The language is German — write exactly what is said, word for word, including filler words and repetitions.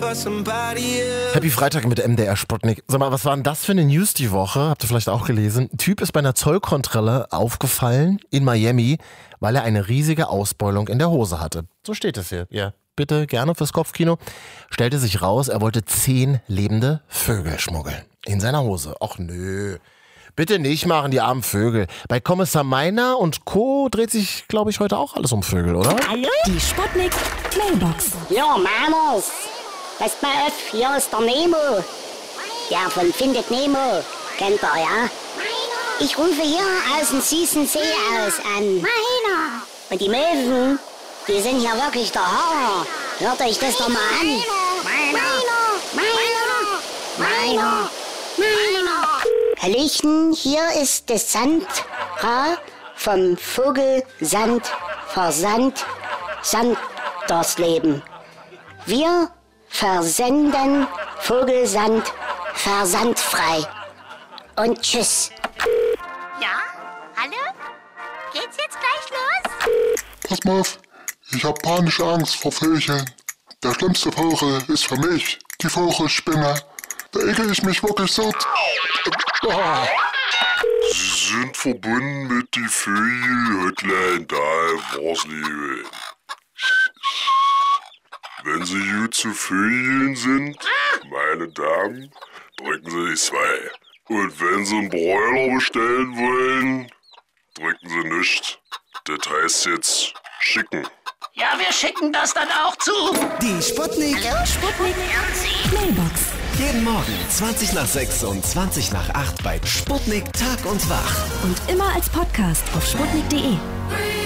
Happy Freitag mit M D R Sputnik. Sag mal, was war denn das für eine News die Woche? Habt ihr vielleicht auch gelesen? Ein Typ ist bei einer Zollkontrolle aufgefallen in Miami, weil er eine riesige Ausbeulung in der Hose hatte. So steht es hier. Ja, bitte gerne fürs Kopfkino. Stellte sich raus, er wollte zehn lebende Vögel schmuggeln. In seiner Hose. Och nö. Bitte nicht machen, die armen Vögel. Bei Kommissar Meiner und Co. dreht sich, glaube ich, heute auch alles um Vögel, oder? Hallo? Die Sputnik Mailbox. Ja, Männers. Passt mal auf, hier ist der Nemo. Der von Findet Nemo. Kennt ihr, ja? Ich rufe hier aus dem süßen See aus an. Meiner. Und die Möwen, die sind hier wirklich der Hammer. Hört euch das doch mal an. Meiner. Meiner. Meiner. Meiner. Hallöchen, hier ist das Sandra vom Vogelsand Versand Sandersleben. Wir versenden Vogelsand versandfrei. Und tschüss. Ja? Hallo? Geht's jetzt gleich los? Pass mal auf, ich hab panische Angst vor Vögeln. Der schlimmste Vogel ist für mich die Vogelspinne. Da ekel ich mich wirklich so. Ah. Sie sind verbunden mit die Vögel-Hotline da in Worsley. Wenn Sie gut zu Vögeln sind, meine Damen, drücken Sie die zwei. Und wenn Sie einen Broiler bestellen wollen, drücken Sie nicht. Das heißt jetzt schicken. Ja, wir schicken das dann auch zu. Die Sputnik. Hallo? Sputnik Mailbox. Jeden Morgen zwanzig nach sechs und zwanzig nach acht bei Sputnik Tag und Wach. Und immer als Podcast auf sputnik punkt de.